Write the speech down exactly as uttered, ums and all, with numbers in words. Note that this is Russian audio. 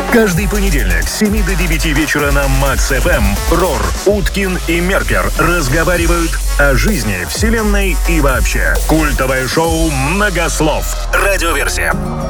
Каждый понедельник с семи до девяти вечера на Макс эф эм Рор, Уткин и Меркер разговаривают о жизни, вселенной и вообще. Культовое шоу «Многослов». Радиоверсия.